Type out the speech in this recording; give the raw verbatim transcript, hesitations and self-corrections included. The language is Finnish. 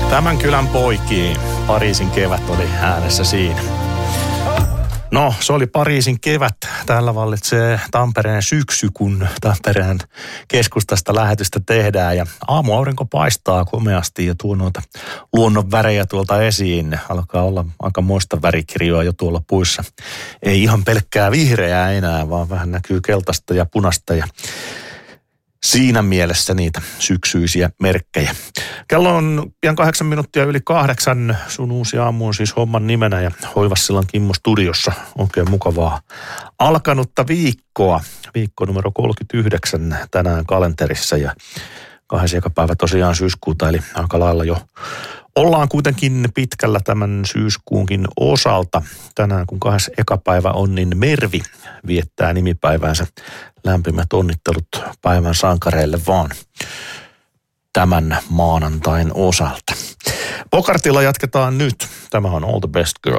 Tämän kylän poikiin. Pariisin kevät oli äänessä siinä. No, se oli Pariisin kevät. Täällä vallitsee Tampereen syksy, kun Tampereen keskustasta lähetystä tehdään. Ja aamuaurinko paistaa komeasti ja tuo noita luonnon värejä tuolta esiin. Alkaa olla aika muista värikirjoa jo tuolla puissa. Ei ihan pelkkää vihreää enää, vaan vähän näkyy keltaista ja punasta ja siinä mielessä niitä syksyisiä merkkejä. Kello on pian kahdeksan minuuttia yli kahdeksan. Sun uusi aamu on siis homman nimenä ja Hoivassillan Kimmo studiossa. Oikein mukavaa alkanutta viikkoa. Viikko numero kolmekymmentäyhdeksän tänään kalenterissa ja kahdessa eka päivä tosiaan syyskuuta, eli aika lailla jo ollaan kuitenkin pitkällä tämän syyskuunkin osalta. Tänään kun kahdessa eka päivä on, niin Mervi viettää nimipäiväänsä. Lämpimät onnittelut päivän sankareille vaan tämän maanantain osalta. Pokartilla jatketaan nyt. Tämä on All the Best Girl.